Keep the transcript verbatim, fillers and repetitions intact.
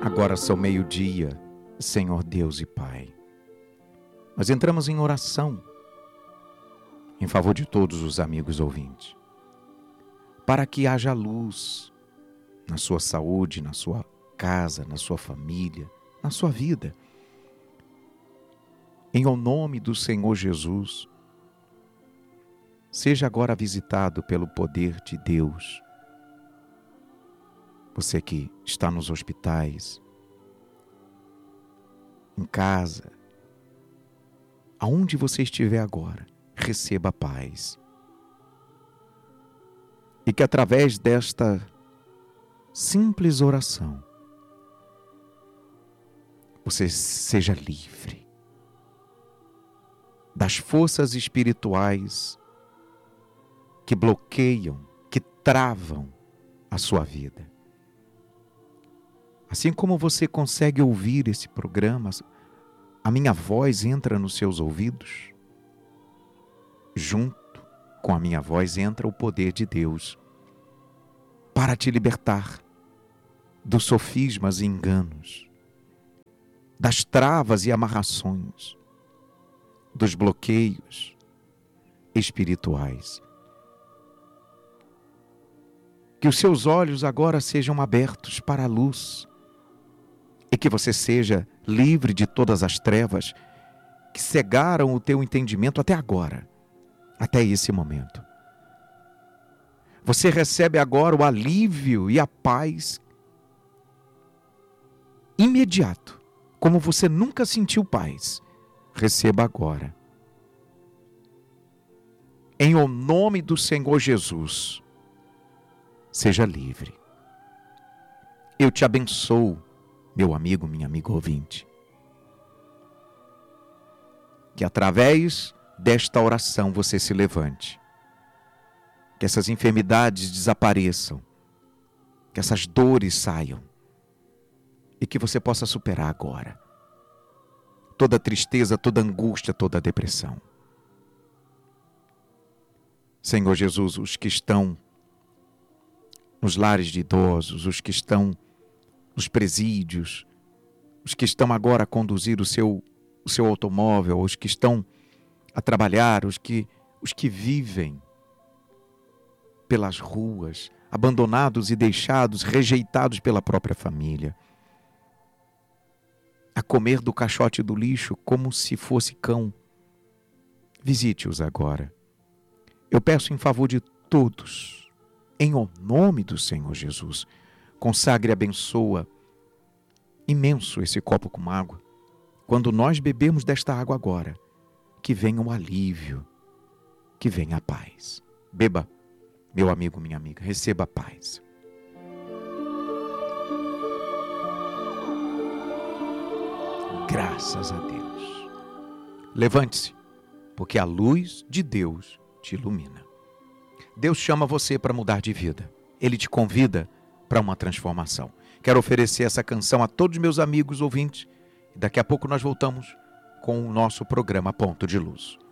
Agora são meio-dia, Senhor Deus e Pai. Nós entramos em oração em favor de todos os amigos ouvintes, para que haja luz na sua saúde, na sua casa, na sua família, na sua vida. Em o nome do Senhor Jesus, seja agora visitado pelo poder de Deus. Você que está nos hospitais, em casa, aonde você estiver agora, receba a paz. E que através desta simples oração, você seja livre das forças espirituais que bloqueiam, que travam a sua vida. Assim como você consegue ouvir esse programa, a minha voz entra nos seus ouvidos, junto com a minha voz entra o poder de Deus para te libertar dos sofismas e enganos, das travas e amarrações, dos bloqueios espirituais. Que os seus olhos agora sejam abertos para a luz e que você seja livre de todas as trevas que cegaram o teu entendimento até agora, até esse momento. Você recebe agora o alívio e a paz imediato, como você nunca sentiu paz. Receba agora. Em o nome do Senhor Jesus, seja livre. Eu te abençoo, meu amigo, minha amiga ouvinte. Que através desta oração você se levante. Que essas enfermidades desapareçam. Que essas dores saiam. E que você possa superar agora toda tristeza, toda angústia, toda depressão. Senhor Jesus, os que estão nos lares de idosos, os que estão nos presídios, os que estão agora a conduzir o seu, o seu automóvel, os que estão a trabalhar, os que, os que vivem pelas ruas, abandonados e deixados, rejeitados pela própria família, a comer do caixote do lixo como se fosse cão. Visite-os agora. Eu peço em favor de todos, em o nome do Senhor Jesus, consagre e abençoa imenso esse copo com água. Quando nós bebemos desta água agora, que venha o alívio, que venha a paz. Beba, meu amigo, minha amiga, receba a paz. Graças a Deus. Levante-se, porque a luz de Deus te ilumina. Deus chama você para mudar de vida. Ele te convida para uma transformação. Quero oferecer essa canção a todos meus amigos ouvintes. Daqui a pouco nós voltamos com o nosso programa Ponto de Luz.